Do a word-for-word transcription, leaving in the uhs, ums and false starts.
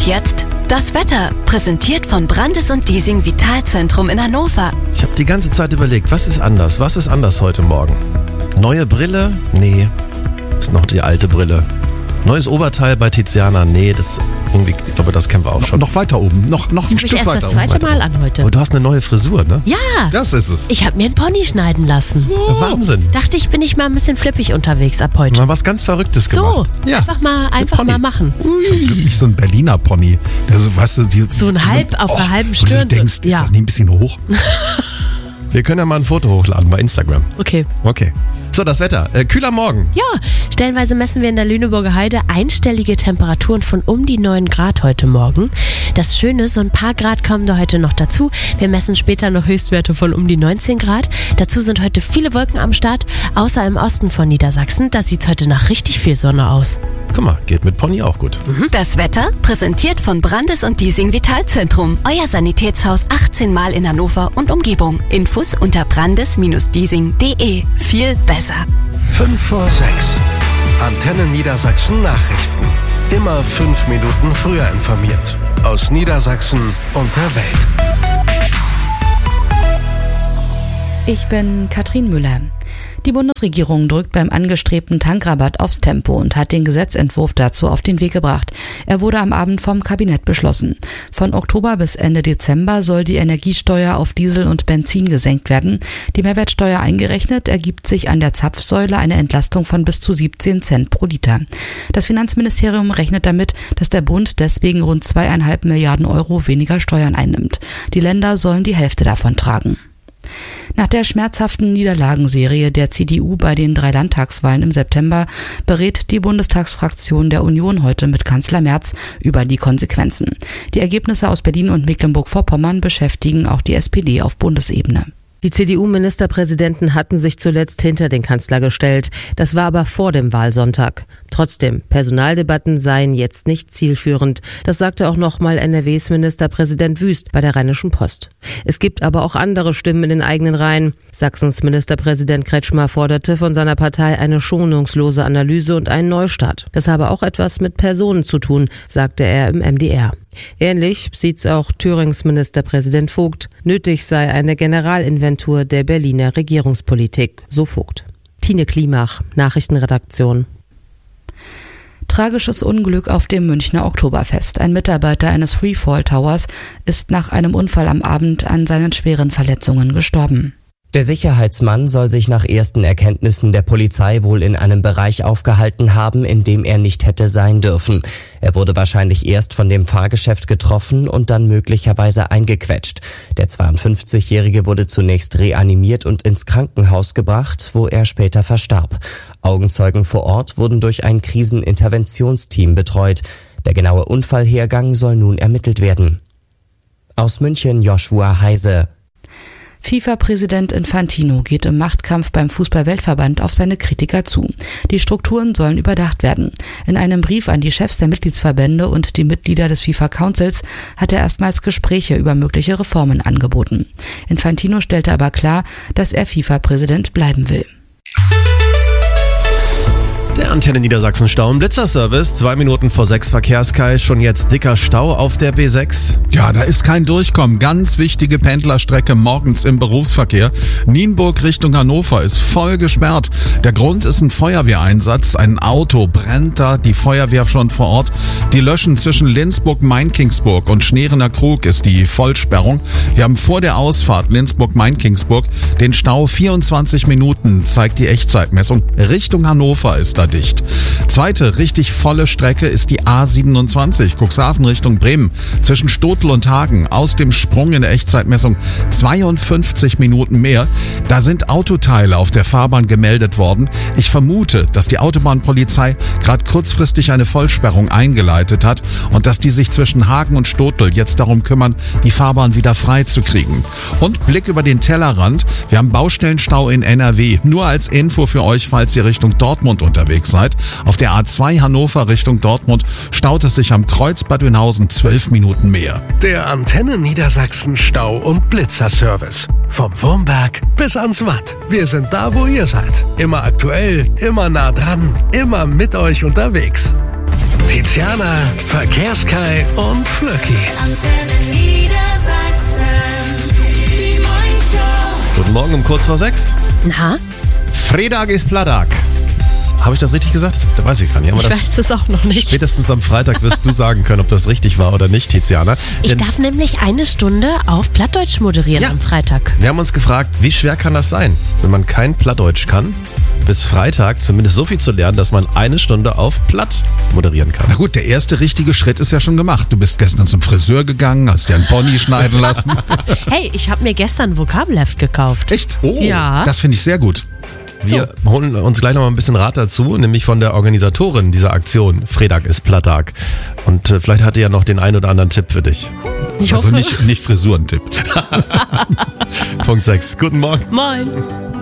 Und jetzt das Wetter, präsentiert von Brandes und Diesing Vitalzentrum in Hannover. Ich habe die ganze Zeit überlegt, was ist anders? Was ist anders heute Morgen? Neue Brille? Nee, ist noch die alte Brille. Neues Oberteil bei Tiziana? Nee, das irgendwie, ich glaube, das kennen wir auch noch, schon. Noch weiter oben, noch, noch ein das Stück ich weiter erst oben. das zweite Mal an heute. Aber du hast eine neue Frisur, ne? Ja, Das ist es. ich habe mir einen Pony schneiden lassen. So. Wahnsinn. Dachte ich, bin ich mal ein bisschen flippig unterwegs ab heute. Mal was ganz Verrücktes So, gemacht. Ja. einfach mal, einfach Pony. mal machen. Zum Glück nicht so ein Berliner Pony. Der so, weißt du, die, So ein halb auf einer halben wo du so Stirn. denkst, ist Ja. das nicht ein bisschen hoch? Wir können ja mal ein Foto hochladen bei Instagram. Okay. Okay. So, das Wetter. Äh, kühler Morgen. Ja, stellenweise messen wir in der Lüneburger Heide einstellige Temperaturen von um die neun Grad heute Morgen. Das Schöne, so ein paar Grad kommen da heute noch dazu. Wir messen später noch Höchstwerte von um die neunzehn Grad. Dazu sind heute viele Wolken am Start, außer im Osten von Niedersachsen. Da sieht es heute nach richtig viel Sonne aus. Guck mal, geht mit Pony auch gut. Das Wetter, präsentiert von Brandes und Diesing Vitalzentrum. Euer Sanitätshaus achtzehn Mal in Hannover und Umgebung. Infos unter brandes Diesing punkt de. Viel besser. fünf vor sechs. Antenne Niedersachsen Nachrichten. Immer fünf Minuten früher informiert. Aus Niedersachsen und der Welt. Ich bin Katrin Müller. Die Bundesregierung drückt beim angestrebten Tankrabatt aufs Tempo und hat den Gesetzentwurf dazu auf den Weg gebracht. Er wurde am Abend vom Kabinett beschlossen. Von Oktober bis Ende Dezember soll die Energiesteuer auf Diesel und Benzin gesenkt werden. Die Mehrwertsteuer eingerechnet ergibt sich an der Zapfsäule eine Entlastung von bis zu siebzehn Cent pro Liter. Das Finanzministerium rechnet damit, dass der Bund deswegen rund zweieinhalb Milliarden Euro weniger Steuern einnimmt. Die Länder sollen die Hälfte davon tragen. Nach der schmerzhaften Niederlagenserie der C D U bei den drei Landtagswahlen im September berät die Bundestagsfraktion der Union heute mit Kanzler Merz über die Konsequenzen. Die Ergebnisse aus Berlin und Mecklenburg-Vorpommern beschäftigen auch die S P D auf Bundesebene. Die C D U-Ministerpräsidenten hatten sich zuletzt hinter den Kanzler gestellt. Das war aber vor dem Wahlsonntag. Trotzdem, Personaldebatten seien jetzt nicht zielführend. Das sagte auch nochmal N R Ws Ministerpräsident Wüst bei der Rheinischen Post. Es gibt aber auch andere Stimmen in den eigenen Reihen. Sachsens Ministerpräsident Kretschmer forderte von seiner Partei eine schonungslose Analyse und einen Neustart. Das habe auch etwas mit Personen zu tun, sagte er im M D R. Ähnlich sieht's auch Thürings Ministerpräsident Vogt. Nötig sei eine Generalinventur der Berliner Regierungspolitik, so Vogt. Tine Klimach, Nachrichtenredaktion. Tragisches Unglück auf dem Münchner Oktoberfest. Ein Mitarbeiter eines Freefall Towers ist nach einem Unfall am Abend an seinen schweren Verletzungen gestorben. Der Sicherheitsmann soll sich nach ersten Erkenntnissen der Polizei wohl in einem Bereich aufgehalten haben, in dem er nicht hätte sein dürfen. Er wurde wahrscheinlich erst von dem Fahrgeschäft getroffen und dann möglicherweise eingequetscht. Der zweiundfünfzigjährige wurde zunächst reanimiert und ins Krankenhaus gebracht, wo er später verstarb. Augenzeugen vor Ort wurden durch ein Kriseninterventionsteam betreut. Der genaue Unfallhergang soll nun ermittelt werden. Aus München Joshua Heise. FIFA-Präsident Infantino geht im Machtkampf beim Fußball-Weltverband auf seine Kritiker zu. Die Strukturen sollen überdacht werden. In einem Brief an die Chefs der Mitgliedsverbände und die Mitglieder des FIFA-Councils hat er erstmals Gespräche über mögliche Reformen angeboten. Infantino stellte aber klar, dass er FIFA-Präsident bleiben will. Der Antenne Niedersachsen Stau- und Blitzerservice. Zwei Minuten vor sechs Verkehrskai. Schon jetzt dicker Stau auf der B sechs. Ja, da ist kein Durchkommen. Ganz wichtige Pendlerstrecke morgens im Berufsverkehr. Nienburg Richtung Hannover ist voll gesperrt. Der Grund ist ein Feuerwehreinsatz. Ein Auto brennt da, die Feuerwehr schon vor Ort. Die löschen zwischen Lindsburg-Mainkingsburg und Schnerener Krug ist die Vollsperrung. Wir haben vor der Ausfahrt Lindsburg-Mainkingsburg den Stau vierundzwanzig Minuten, zeigt die Echtzeitmessung. Richtung Hannover ist da dicht. Zweite richtig volle Strecke ist die A siebenundzwanzig, Cuxhaven Richtung Bremen. Zwischen Stotel und Hagen aus dem Sprung in der Echtzeitmessung zweiundfünfzig Minuten mehr. Da sind Autoteile auf der Fahrbahn gemeldet worden. Ich vermute, dass die Autobahnpolizei gerade kurzfristig eine Vollsperrung eingeleitet hat und dass die sich zwischen Hagen und Stotel jetzt darum kümmern, die Fahrbahn wieder frei zu kriegen. Und Blick über den Tellerrand. Wir haben Baustellenstau in N R W. Nur als Info für euch, falls ihr Richtung Dortmund unterwegs seid. Auf der A zwei Hannover Richtung Dortmund staut es sich am Kreuz Bad Oeynhausen zwölf Minuten mehr. Der Antenne Niedersachsen Stau- und Blitzerservice. Vom Wurmberg bis ans Watt. Wir sind da, wo ihr seid. Immer aktuell, immer nah dran, immer mit euch unterwegs. Tiziana, Verkehrskai und Flöcki. Antenne Niedersachsen. Die Morningshow. Guten Morgen um kurz vor sechs. Na, Freitag ist Plattag. Habe ich das richtig gesagt? Da weiß ich gar nicht. Aber ich das weiß es auch noch nicht. spätestens am Freitag wirst du sagen können, ob das richtig war oder nicht, Tiziana. Ich Denn darf nämlich eine Stunde auf Plattdeutsch moderieren Ja. am Freitag. wir haben uns gefragt, wie schwer kann das sein, wenn man kein Plattdeutsch kann, bis Freitag zumindest so viel zu lernen, dass man eine Stunde auf Platt moderieren kann. Na gut, der erste richtige Schritt ist ja schon gemacht. Du bist gestern zum Friseur gegangen, hast dir einen Pony schneiden lassen. Hey, ich habe mir gestern ein Vokabelheft gekauft. Echt? Oh, Ja. das finde ich sehr gut. Wir holen uns gleich noch mal ein bisschen Rat dazu, nämlich von der Organisatorin dieser Aktion. Freitag ist Plattag. Und äh, vielleicht hat die ja noch den einen oder anderen Tipp für dich. Ich Also hoffe. nicht, nicht Frisurentipp. Punkt sechs. Guten Morgen. Moin.